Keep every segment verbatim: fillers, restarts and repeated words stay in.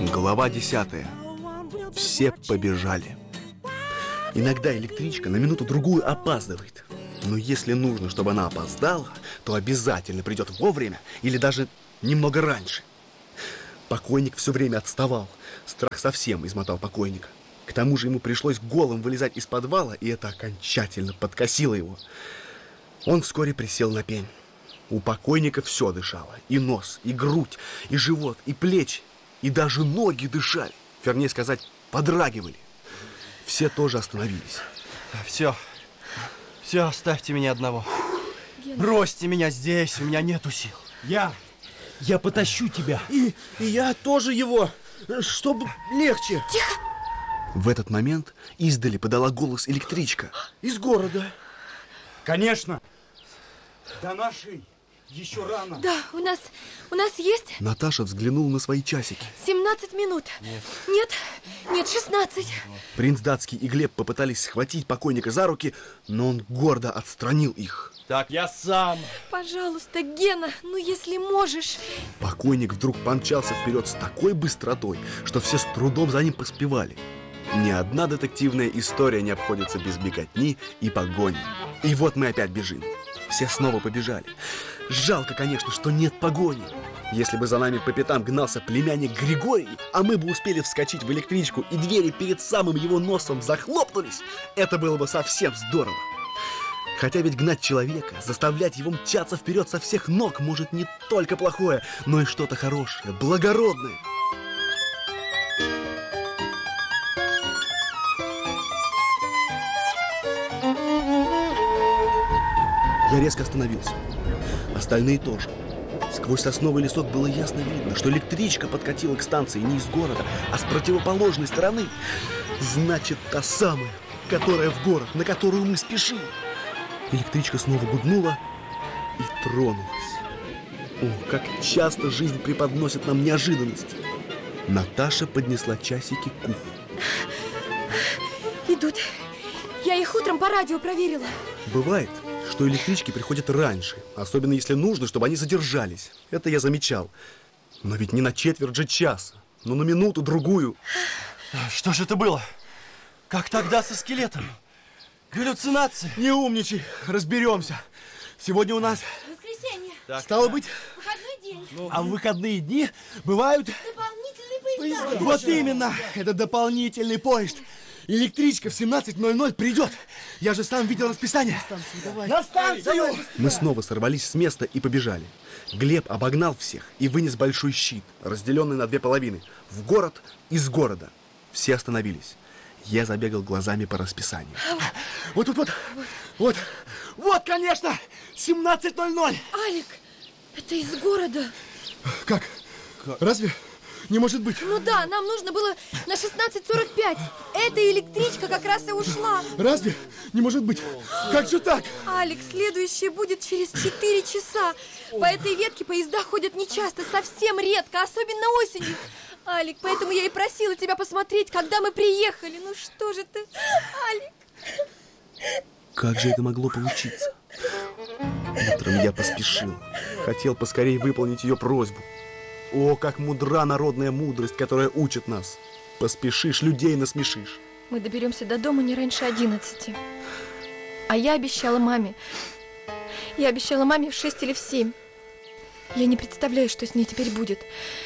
Глава десятая. Все побежали. Иногда электричка на минуту-другую опаздывает. Но если нужно, чтобы она опоздала, то обязательно придет вовремя или даже немного раньше. Покойник все время отставал. Страх совсем измотал покойника. К тому же ему пришлось голым вылезать из подвала, и это окончательно подкосило его. Он вскоре присел на пень. У покойника все дышало. И нос, и грудь, и живот, и плечи, и даже ноги дышали. Вернее сказать, подрагивали. Все тоже остановились. Все. Все, оставьте меня одного. Гена. Бросьте меня здесь, у меня нету сил. Я, я потащу тебя. И, и я тоже его, чтобы легче. Тихо! В этот момент издали подала голос электричка. Из города. Конечно. До нашей еще рано. Да, у нас, у нас есть Наташа взглянула на свои часики. семнадцать минут. Нет. Нет, нет, шестнадцать. Принц Датский и Глеб попытались схватить покойника за руки, но он гордо отстранил их. Так, я сам. Пожалуйста, Гена, ну если можешь. Покойник вдруг помчался вперед с такой быстротой, что все с трудом за ним поспевали. Ни одна детективная история не обходится без беготни и погони. И вот мы опять бежим. Все снова побежали. Жалко, конечно, что нет погони. Если бы за нами по пятам гнался племянник Григорий, а мы бы успели вскочить в электричку, и двери перед самым его носом захлопнулись, это было бы совсем здорово. Хотя ведь гнать человека, заставлять его мчаться вперед со всех ног может не только плохое, но и что-то хорошее, благородное. Я резко остановился. Остальные тоже. Сквозь сосновый лесок было ясно видно, что электричка подкатила к станции не из города, а с противоположной стороны. Значит, та самая, которая в город, на которую мы спешим. Электричка снова гуднула и тронулась. О, как часто жизнь преподносит нам неожиданности. Наташа поднесла часики к уху. Идут. Я их утром по радио проверила. Бывает, что электрички приходят раньше, особенно если нужно, чтобы они задержались. Это я замечал. Но ведь не на четверть же часа, но на минуту-другую. Что же это было? Как тогда со скелетом? Галлюцинации. Не умничай, разберемся. Сегодня у нас, Воскресенье. Так. стало быть, Выходной день. а в выходные дни бывают... Дополнительные поезда. Вот именно, это дополнительный поезд. Электричка в семнадцать ноль ноль придет. Я же сам видел расписание. На станцию! Мы снова сорвались с места и побежали. Глеб обогнал всех и вынес большой щит, разделенный на две половины, в город из города. Все остановились. Я забегал глазами по расписанию. Вот тут вот, вот, вот, конечно, семнадцать ноль ноль. Алик, это из города. Как? Разве? Не может быть. Ну да, нам нужно было на шестнадцать сорок пять. Эта электричка как раз и ушла. Разве? Не может быть. Как же так? Алик, следующая будет через четыре часа. По этой ветке поезда ходят нечасто, совсем редко, особенно осенью. Алик, поэтому я и просила тебя посмотреть, когда мы приехали. Ну что же ты, Алик? Как же это могло получиться? Утром я поспешил. Хотел поскорее выполнить ее просьбу. О, как мудра народная мудрость, которая учит нас. Поспешишь, людей насмешишь. Мы доберемся до дома не раньше одиннадцати. А я обещала маме. Я обещала маме в шесть или в семь. Я не представляю, что с ней теперь будет.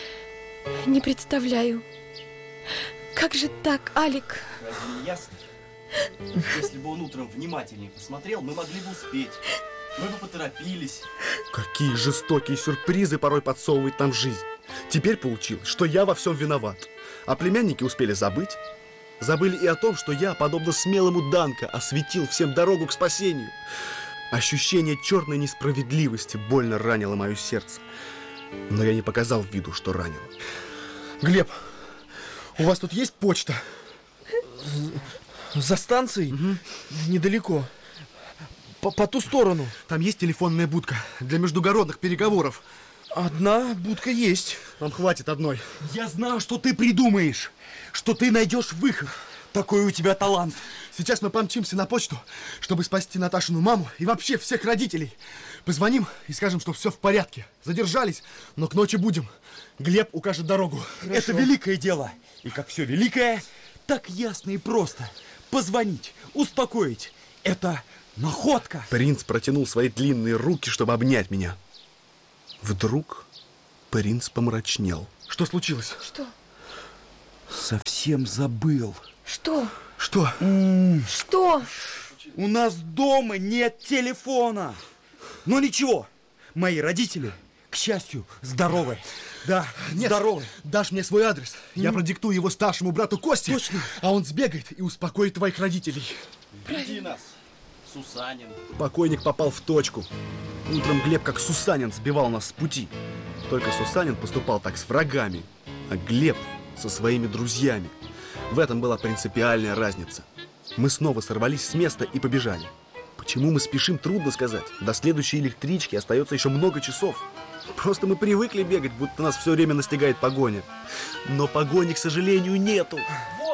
Не представляю. Как же так, Алик? Разве не ясно? Если бы он утром внимательнее посмотрел, мы могли бы успеть. Мы бы поторопились. Какие жестокие сюрпризы порой подсовывает нам жизнь. Теперь получилось, что я во всем виноват. А племянники успели забыть. Забыли и о том, что я, подобно смелому Данко, осветил всем дорогу к спасению. Ощущение черной несправедливости больно ранило мое сердце. Но я не показал виду, что ранен. Глеб, у вас тут есть почта? За станцией? Угу. Недалеко. По, по ту сторону. Там есть телефонная будка для междугородных переговоров. Одна будка есть. Нам хватит одной. Я знал, что ты придумаешь, что ты найдешь выход. Такой у тебя талант. Сейчас мы помчимся на почту, чтобы спасти Наташину маму и вообще всех родителей. Позвоним и скажем, что все в порядке. Задержались, но к ночи будем. Глеб укажет дорогу. Хорошо. Это великое дело. И как все великое, так ясно и просто. Позвонить, успокоить. Это находка. Принц протянул свои длинные руки, чтобы обнять меня. Вдруг принц помрачнел. Что случилось? Что? Совсем забыл. Что? Что? М-м, Что? у нас дома нет телефона. Но ничего, мои родители, к счастью, здоровы. Да, Нет, здоровы. дашь мне свой адрес, я продиктую его старшему брату Косте. Точно. А он сбегает и успокоит твоих родителей. Веди нас, Сусанин. Покойник попал в точку. Утром Глеб, как Сусанин, сбивал нас с пути. Только Сусанин поступал так с врагами, а Глеб со своими друзьями. В этом была принципиальная разница. Мы снова сорвались с места и побежали. Почему мы спешим, трудно сказать. До следующей электрички остается еще много часов. Просто мы привыкли бегать, будто нас все время настигает погоня. Но погони, к сожалению, нету. Вон!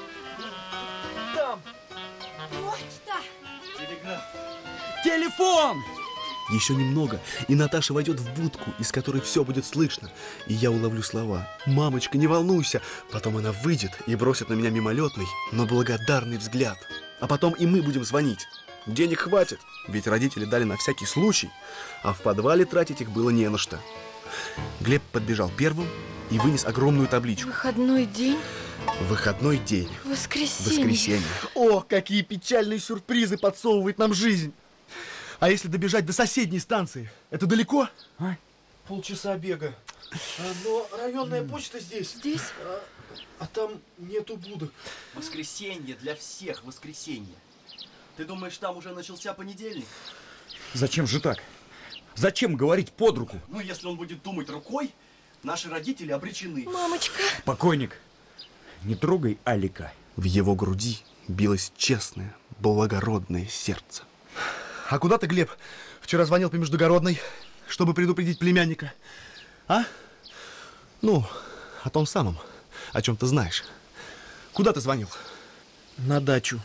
Там! Почта! Телеграф. Телефон! Еще немного, и Наташа войдет в будку, из которой все будет слышно. И я уловлю слова: «Мамочка, не волнуйся». Потом она выйдет и бросит на меня мимолетный, но благодарный взгляд. А потом и мы будем звонить. Денег хватит, ведь родители дали на всякий случай, а в подвале тратить их было не на что. Глеб подбежал первым и вынес огромную табличку. Выходной день. Выходной день. Воскресенье. Воскресенье. О, какие печальные сюрпризы подсовывает нам жизнь. А если добежать до соседней станции? Это далеко? А? Полчаса бега. А, но районная почта здесь. Здесь? А, а там нету будок. Воскресенье для всех воскресенье. Ты думаешь, там уже начался понедельник? Зачем же так? Зачем говорить под руку? Ну, если он будет думать рукой, наши родители обречены. Мамочка. Покойник, не трогай Алика. В его груди билось честное, благородное сердце. А куда ты, Глеб, вчера звонил по междугородной, чтобы предупредить племянника? А? Ну, о том самом, о чем ты знаешь. Куда ты звонил? На дачу.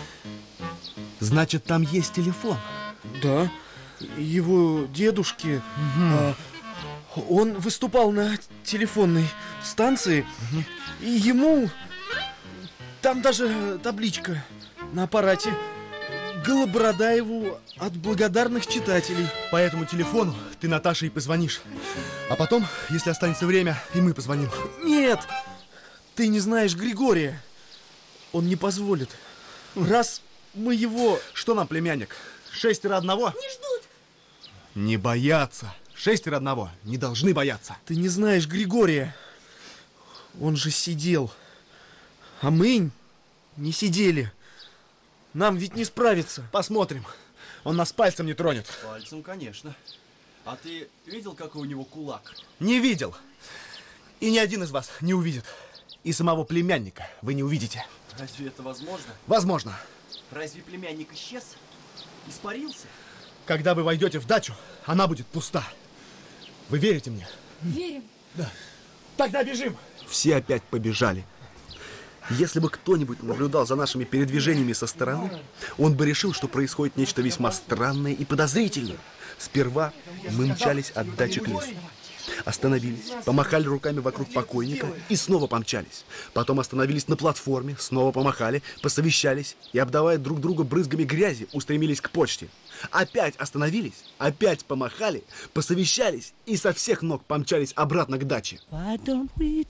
Значит, там есть телефон. Да, его дедушки, а, он выступал на телефонной станции, и ему там даже табличка на аппарате: Голобородаеву от благодарных читателей. По этому телефону ты Наташе и позвонишь. А потом, если останется время, и мы позвоним. Нет, ты не знаешь Григория. Он не позволит. Раз мы его... Что нам, племянник? Шестеро одного? Не ждут. Не бояться. Шестеро одного. Не должны бояться. Ты не знаешь Григория. Он же сидел. А мы не сидели. Нам ведь не справиться. Посмотрим. Он нас пальцем не тронет. Пальцем, конечно. А ты видел, какой у него кулак? Не видел. И ни один из вас не увидит. И самого племянника вы не увидите. Разве это возможно? Возможно. Разве племянник исчез? Испарился? Когда вы войдете в дачу, она будет пуста. Вы верите мне? Верим. Тогда бежим. Все опять побежали. Если бы кто-нибудь наблюдал за нашими передвижениями со стороны, он бы решил, что происходит нечто весьма странное и подозрительное. Сперва мы мчались от дачи к лесу. Остановились, помахали руками вокруг покойника и снова помчались. Потом остановились на платформе, снова помахали, посовещались и, обдавая друг друга брызгами грязи, устремились к почте. Опять остановились, опять помахали, посовещались и со всех ног помчались обратно к даче. Why don't we